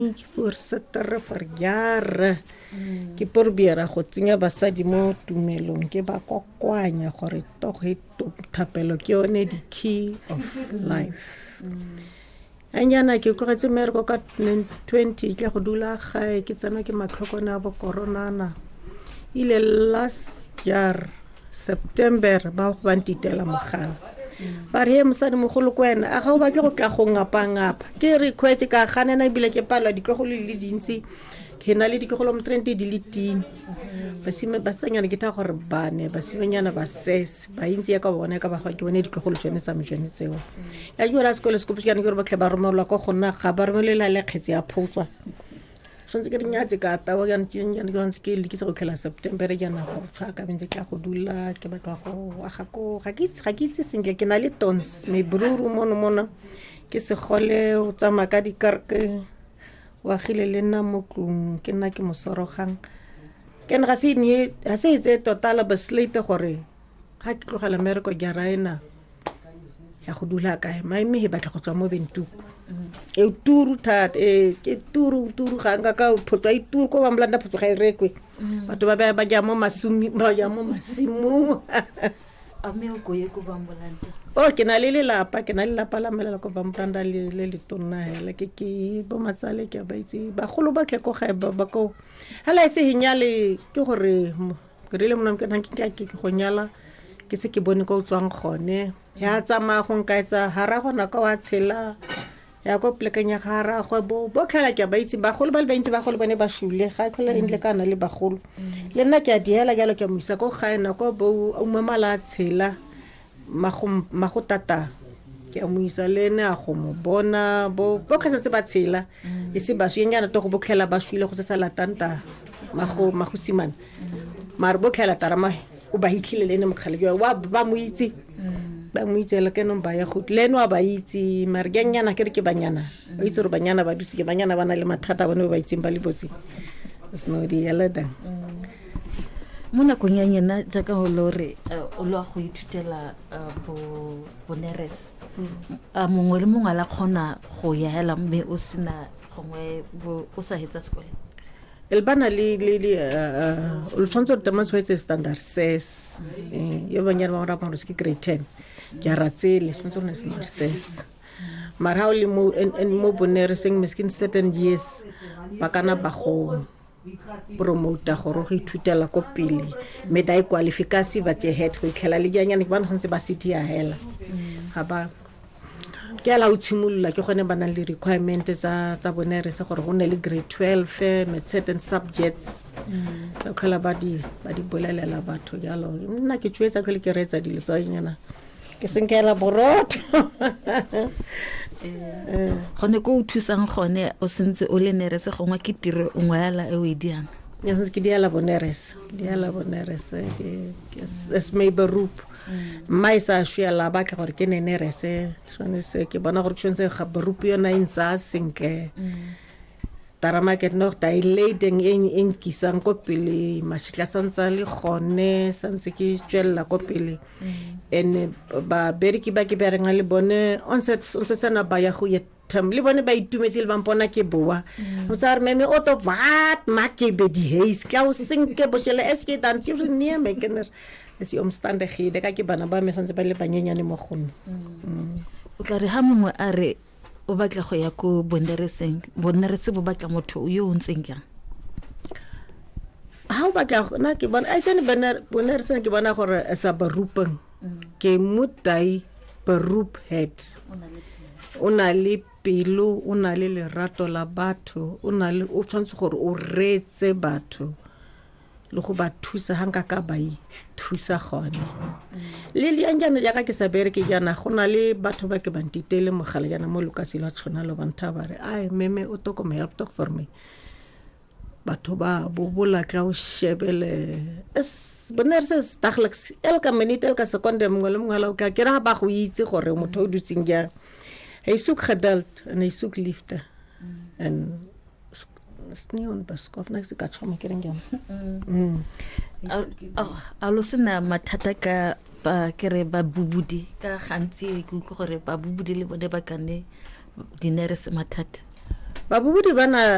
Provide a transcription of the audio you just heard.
ke voorsitter vir jare ke probeera go tsenya basadi mo tumelong ke ba kokwanya gore thapelo ke yone di key of life. Anyana ke tlogetse mmereko ka 2020 ke go dula gae ke tsena ke matlhokona a bo coronana ile last year September ba go bantitela mogala ba re mosadi mogolo kwena a ga o batla go tla go ngapa ke request ka ganena bile ke pala ditlogolo le dintsi ke na le ditlogolo mo 30 di litini ba sime ba tsanyana ke ta gore bane ba simenyana ba ses ba intsi ya ka bona ka ba go ke bone ditlogolo tsone tsa mjone tseo ya jura sekolo sekopikana ke re ba tle ba romelwa go gona ga ba romelela le kgetsi ya photswa sonse ke rinyatse ka tawa ya ntšenya ke ntse ke le ke se go tlhela September ya na go tshaka bentse tla go dula ke batla go aga go ga ke itse sentle ke na le tons me bruru mono ke se gole o tsama ka dikarke wa gile le nna mo tlung ke nna ke mosorogang ke nna se ni ha se itse total ba slate gore ha ke tlogela America ke raina ya go dula kae maime he batla go tswa mo Bentuku e turu that ke turu ga nga ka photwa I turu ko ba mlanda photwa ga irekwe batho ba ja mo masumi ba ja mo masimu a me o go ye ko ba mlanda ke na le lapa la melela ko ba mlanda le tonna hela ke bo matsale ke ba itse ba golo ba tle ko ga ba ko hala se hinyale ke gore ke rile mona ke nang ke go nyala ke se ke bone ko tswang gone ya tsama go nkaetsa hara gona ka wa tshela ya go plekanya gara go bo tlhala ke ba itse ba golo ba le ba intse ba golo bone ba shule ga tlhola entle kana le ba golo le nna ke a diela jalo ke mo isa go gaena go bo o mamala tshela mago tata ke mo isa le ne a go mo bona bo kgasetse ba tshela e se ba shwenyana to go bokhela ba shule go tsa latanta mago simana mar bo khela tarama o ba hitlile le ne mokhale wa ba mo itse ba mo itsela ke no ba ya go leno ba itse margenyana ke re ke banyana o itse re banyana ba dutse ke banyana bana le mathata bone ba itseng ba le bosi sno di yalada mona go nyanyana jaka go lore o lo go ithutela bo neres a mongwe le mongwe la khona go ya hela mme o sina gongwe o sa hetsa sekolo el bana le o tshwanetse re tama swetse standard 6 yo banyana ba rapa ke grade 10 ke ratsele tshwanetse re standard 6 mar ha o le mo bonere seng miskin certain years ba kana ba go promote go go ithutela ko pele me dai qualification ba je head go itlhela le janyana ke bana sentse ba city ya hela ga ba ke ala o tshimolola ke gone bana le requirement tsa bonere se gore go ne le grade 12 met certain subjects ka khala ba di bolelela batho jalo nna ke tshwetsa ke retsa dilo tsa nyana ke senkela borot gone go thusang gone o sentse o le nere se gongwa ke tiro o ngwala e o e diang ya sentse ke diala boneres ke es me beroep mai sa shela ba ke gore ke nene rese sone se ke bona gore tshwentse ga beroep yona intsa sentle tarama ke no dilating in kisang ko pele mashitla santsa le gone santse ke tswella ko pele en ba beriki ba ke berenga le bone on se sana ba ya go ye le bone ba itumetse le bampona ke boa o tsare meme o to vat ma ke be di heis ka o sinke bo shele eske dan tsi nie me kener es omstandighede ka ke bana ba me santse ba le banyenyane mo gono o tla re ha mongwe a re o batla go ya ko bonderese bo batla motho yo o ntseng jang ha o batla na ke bona a tsene bonderese ke bona gore sa beroeping ke mutai beroep het ona le pelo ona le lerato la batho ona le o tshwantse gore o retse batho le go ba thusa hanga ka ba thusa gone le anjana ya ka ke sa bereke jana gona le batho ba ke bantitele mogala jana mo Lucas la tshona lo bantha ba re ai meme o to come help talk for me batho ba bobola tla o shebele es bonerse dageliks elke minuut elke sekonde mongwe o ka kera ba go itse gore motho o dutseng ja hy soek geduld en hy soek liefde en sneon baskof next ka tshoma ke reng jam a lo sena mathata ka ba kere ba bubudi ka gantsi ke gore ba bubudi le bone ba kane dinere se mathata ba bubudi bana